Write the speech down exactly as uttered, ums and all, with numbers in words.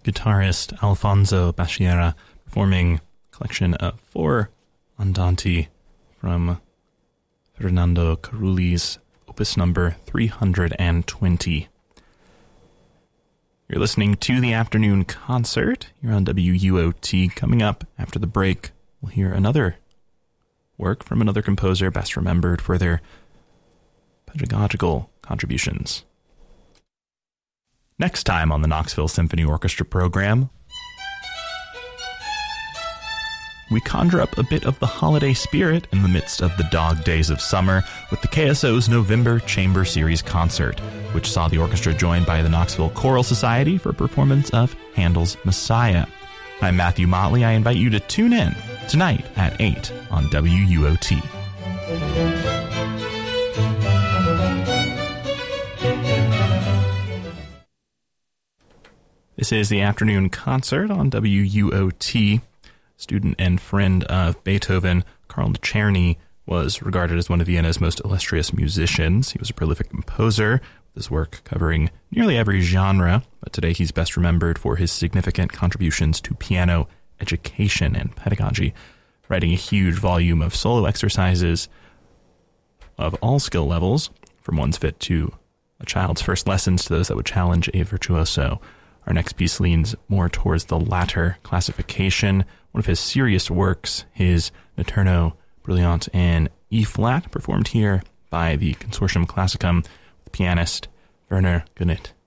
guitarist Alfonso Bachira performing a collection of four Andante from Fernando Carulli's opus number three hundred twenty. You're listening to the afternoon concert here on W U O T. Coming up after the break, we'll hear another work from another composer best remembered for their pedagogical contributions. Next time on the Knoxville Symphony Orchestra program, we conjure up a bit of the holiday spirit in the midst of the dog days of summer with the K S O's November Chamber Series concert, which saw the orchestra joined by the Knoxville Choral Society for a performance of Handel's Messiah. I'm Matthew Motley. I invite you to tune in tonight at eight on W U O T. This is the afternoon concert on W U O T. Student and friend of Beethoven, Carl Czerny was regarded as one of Vienna's most illustrious musicians. He was a prolific composer, with his work covering nearly every genre, but today he's best remembered for his significant contributions to piano education and pedagogy, writing a huge volume of solo exercises of all skill levels, from ones fit to a child's first lessons to those that would challenge a virtuoso. Our next piece leans more towards the latter classification. One of his serious works, his Notturno Brilliant in E-flat, performed here by the Consortium Classicum with pianist Werner Gunit.